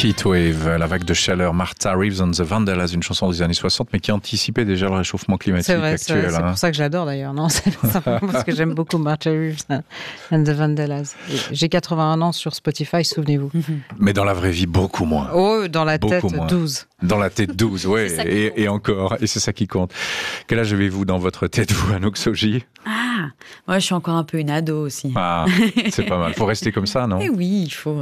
Heatwave, la vague de chaleur. Martha Reeves and the Vandellas, une chanson des années 60, mais qui anticipait déjà le réchauffement climatique actuel. C'est pour ça que j'adore d'ailleurs. Non, c'est simplement parce que j'aime beaucoup Martha Reeves and the Vandellas. J'ai 81 ans sur Spotify, souvenez-vous. Mais dans la vraie vie, beaucoup moins. Oh, dans la tête, moins. 12. Dans la tête 12, oui, et encore, et c'est ça qui compte. Quel âge avez-vous dans votre tête, vous, Anouk Soji? Ah, moi je suis encore un peu une ado aussi. Ah, c'est pas mal. Faut rester comme ça, non? Eh oui, il faut.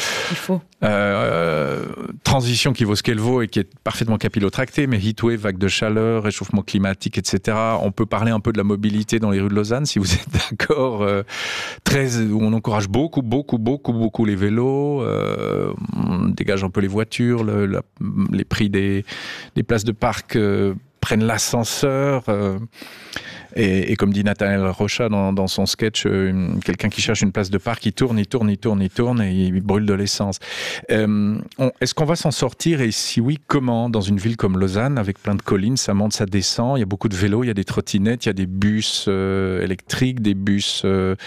Transition qui vaut ce qu'elle vaut et qui est parfaitement capillotractée, mais heatwave, vague de chaleur, réchauffement climatique, etc. On peut parler un peu de la mobilité dans les rues de Lausanne, si vous êtes d'accord. Où on encourage beaucoup les vélos, on dégage un peu les voitures, les prix des places de parc prennent l'ascenseur. Et comme dit Nathaniel Rocha dans son sketch, quelqu'un qui cherche une place de parc, il tourne et il brûle de l'essence. Est-ce qu'on va s'en sortir, et si oui, comment? Dans une ville comme Lausanne, avec plein de collines, ça monte, ça descend, il y a beaucoup de vélos, il y a des trottinettes, il y a des bus électriques, des bus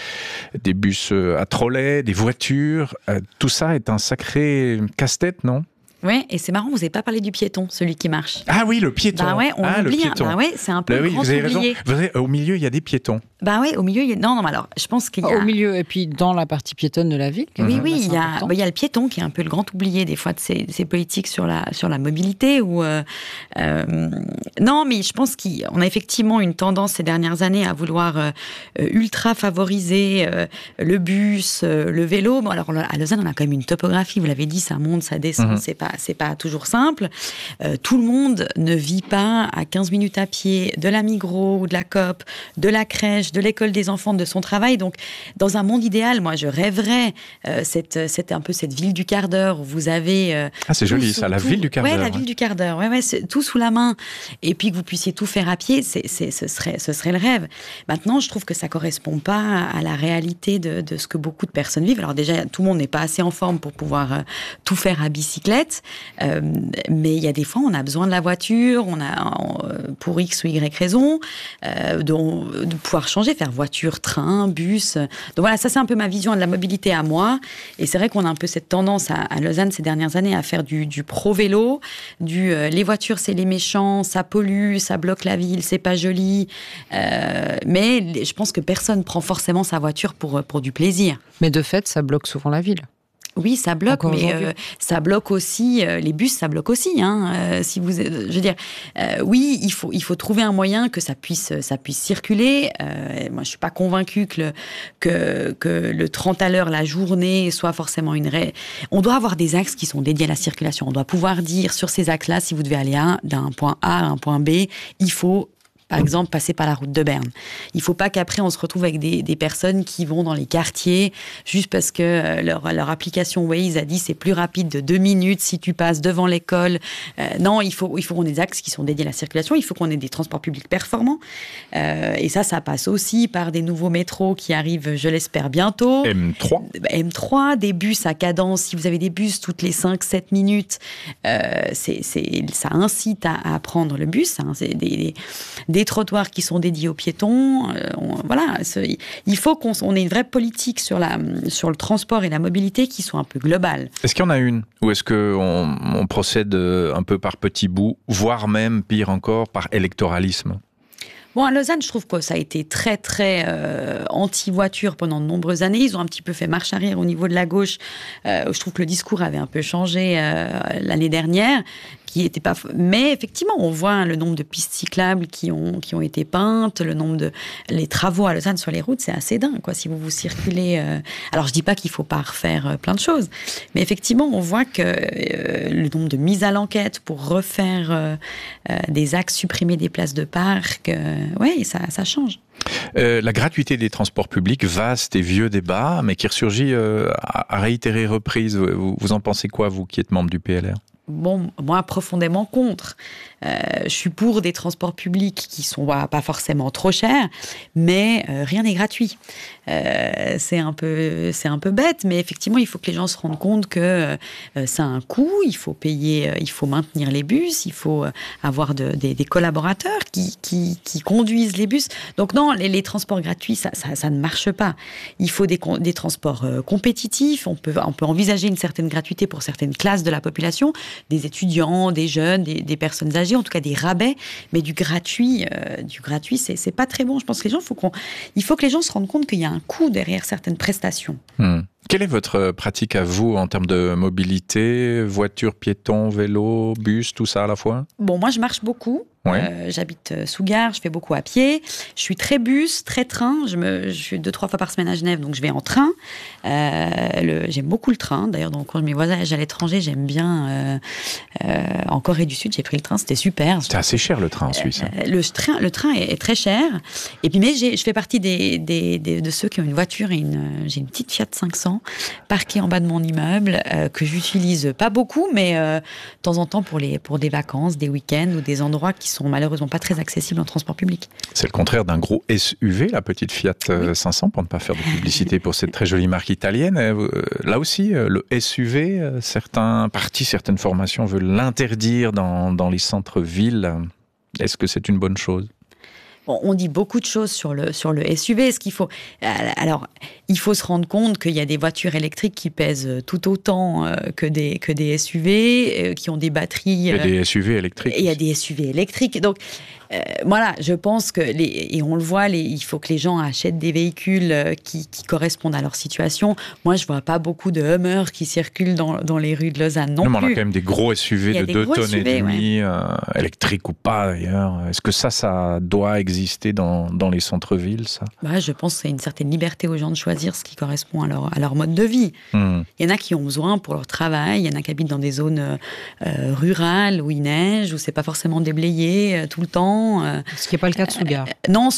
à trolleys, des voitures. Tout ça est un sacré casse-tête, non? Ouais, et c'est marrant, vous n'avez pas parlé du piéton, celui qui marche. Ah oui, le piéton. Bah ouais, on oublie. Bah ouais, c'est un peu le grand oublié. Vous avez raison. Au milieu, il y a des piétons. Bah ouais, au milieu, non, alors, je pense qu'il y a... Au milieu, et puis dans la partie piétonne de la ville. Oui, il y a le piéton qui est un peu le grand oublié, des fois, de ces politiques sur la mobilité. Non, mais je pense qu'on a effectivement une tendance ces dernières années à vouloir ultra favoriser le bus, le vélo. Bon, alors, à Lausanne, on a quand même une topographie, vous l'avez dit, ça monte, ça descend, c'est pas toujours simple. Tout le monde ne vit pas à 15 minutes à pied de la Migros ou de la Coop, de la crèche, de l'école des enfants, de son travail. Donc, dans un monde idéal, moi, je rêverais c'est un peu cette ville du quart d'heure où vous avez... c'est joli ça, la ville du quart d'heure. Ouais, la ville du quart d'heure. Ouais, c'est tout sous la main. Et puis que vous puissiez tout faire à pied, ce serait le rêve. Maintenant, je trouve que ça correspond pas à la réalité de ce que beaucoup de personnes vivent. Alors déjà, tout le monde n'est pas assez en forme pour pouvoir tout faire à bicyclette. Mais il y a des fois, on a besoin de la voiture, pour X ou Y raison, de pouvoir changer, faire voiture, train, bus. Donc voilà, ça c'est un peu ma vision de la mobilité à moi. Et c'est vrai qu'on a un peu cette tendance à Lausanne ces dernières années à faire du pro-vélo, les voitures c'est les méchants, ça pollue, ça bloque la ville, c'est pas joli. Mais je pense que personne prend forcément sa voiture pour du plaisir. Mais de fait, ça bloque souvent la ville. Oui, ça bloque, mais ça bloque aussi les bus, ça bloque aussi. Je veux dire, oui, il faut trouver un moyen que ça puisse circuler. Moi, je suis pas convaincue que le 30 à l'heure la journée soit forcément On doit avoir des axes qui sont dédiés à la circulation. On doit pouvoir dire sur ces axes-là, si vous devez aller d'un point A à un point B, il faut par exemple, passer par la route de Berne. Il ne faut pas qu'après, on se retrouve avec des personnes qui vont dans les quartiers juste parce que leur application Waze a dit c'est plus rapide de 2 minutes si tu passes devant l'école. Non, il faut qu'on ait des axes qui sont dédiés à la circulation. Il faut qu'on ait des transports publics performants. Et ça passe aussi par des nouveaux métros qui arrivent, je l'espère, bientôt. M3, des bus à cadence. Si vous avez des bus toutes les 5-7 minutes, ça incite à prendre le bus. C'est des trottoirs qui sont dédiés aux piétons. Il faut qu'on ait une vraie politique sur le transport et la mobilité qui soit un peu globale. Est-ce qu'il y en a une? Ou est-ce qu'on procède un peu par petits bouts, voire même, pire encore, par électoralisme? Bon, à Lausanne, je trouve que ça a été très, très anti-voiture pendant de nombreuses années. Ils ont un petit peu fait marche arrière au niveau de la gauche. Je trouve que le discours avait un peu changé l'année dernière. Mais effectivement, on voit le nombre de pistes cyclables qui ont été peintes, les travaux à Lausanne sur les routes, c'est assez dingue, quoi. Si vous circulez, alors je dis pas qu'il faut pas refaire plein de choses, mais effectivement, on voit que le nombre de mises à l'enquête pour refaire des axes, supprimer des places de parc, ça change. La gratuité des transports publics, vaste et vieux débat, mais qui ressurgit à réitérer reprise. Vous en pensez quoi, vous qui êtes membre du PLR? moi, profondément contre. Je suis pour des transports publics qui sont pas forcément trop chers, mais rien n'est gratuit. C'est un peu bête, mais effectivement, il faut que les gens se rendent compte que ça a un coût, il faut payer, il faut maintenir les bus, il faut avoir des collaborateurs qui conduisent les bus. Donc non, les transports gratuits, ça ne marche pas. Il faut des transports compétitifs, on peut envisager une certaine gratuité pour certaines classes de la population, des étudiants, des jeunes, des personnes âgées, en tout cas des rabais, mais du gratuit, c'est pas très bon. Je pense que il faut que les gens se rendent compte qu'il y a un coût derrière certaines prestations. Quelle est votre pratique à vous en termes de mobilité, voiture, piéton, vélo, bus, tout ça à la fois? Bon, moi je marche beaucoup. Ouais. J'habite sous Gare, je fais beaucoup à pied. Je suis très bus, très train. Je suis 2-3 fois par semaine à Genève, donc je vais en train. J'aime beaucoup le train. D'ailleurs, dans le cours de mes voyages à l'étranger, j'aime bien. En Corée du Sud, j'ai pris le train, c'était super. C'est assez cher le train en Suisse. Le train est très cher. Et puis, mais je fais partie de ceux qui ont une voiture j'ai une petite Fiat 500 parquée en bas de mon immeuble que j'utilise pas beaucoup, mais de temps en temps pour des vacances, des week-ends ou des endroits qui sont malheureusement pas très accessibles en transport public. C'est le contraire d'un gros SUV, la petite Fiat 500, pour ne pas faire de publicité pour cette très jolie marque italienne. Là aussi, le SUV, certaines formations veulent l'interdire dans les centres-villes. Est-ce que c'est une bonne chose ? Bon, on dit beaucoup de choses sur le SUV. Alors, il faut se rendre compte qu'il y a des voitures électriques qui pèsent tout autant que des SUV, qui ont des batteries. Il y a des SUV électriques. Il y a des SUV électriques. Donc, voilà, je pense que, et on le voit, il faut que les gens achètent des véhicules qui correspondent à leur situation. Moi, je vois pas beaucoup de Hummer qui circulent dans les rues de Lausanne non plus. Mais on a quand même des gros SUV de 2 tonnes et demie, électriques ou pas d'ailleurs. Est-ce que ça doit exister dans les centres-villes, ça ? Je pense que c'est une certaine liberté aux gens de choisir ce qui correspond à leur mode de vie. Il y en a qui ont besoin pour leur travail, il y en a qui habitent dans des zones rurales où il neige, où c'est pas forcément déblayé tout le temps. Ce qui n'est pas le cas de Sougar. Non,